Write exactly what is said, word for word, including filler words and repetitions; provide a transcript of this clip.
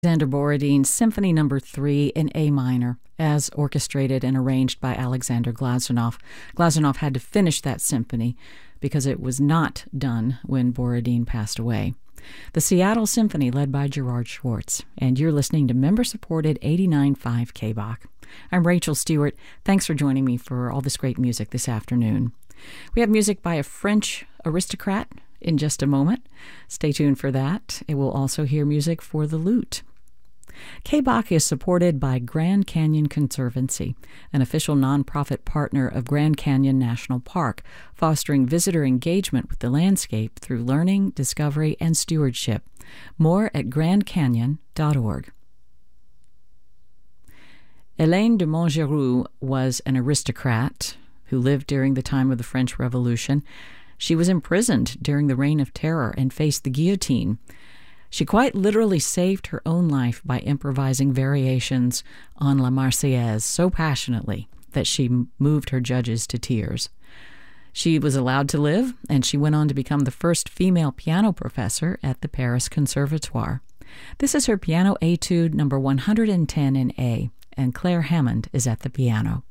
Alexander Borodin's Symphony Number three in A minor, as orchestrated and arranged by Alexander Glazunov. Glazunov had to finish that symphony because it was not done when Borodin passed away. The Seattle Symphony, led by Gerard Schwartz, and you're listening to member-supported eighty-nine point five K B O C. I'm Rachel Stewart. Thanks for joining me for all this great music this afternoon. We have music by a French aristocrat in just a moment. Stay tuned for that. It will also hear music for the lute. K B O C is supported by Grand Canyon Conservancy, an official nonprofit partner of Grand Canyon National Park, fostering visitor engagement with the landscape through learning, discovery, and stewardship. More at grand canyon dot org. Hélène de Montgeroux was an aristocrat who lived during the time of the French Revolution. She was imprisoned during the Reign of Terror and faced the guillotine. She quite literally saved her own life by improvising variations on La Marseillaise so passionately that she moved her judges to tears. She was allowed to live, and she went on to become the first female piano professor at the Paris Conservatoire. This is her piano etude number one hundred ten in A, and Claire Hammond is at the piano.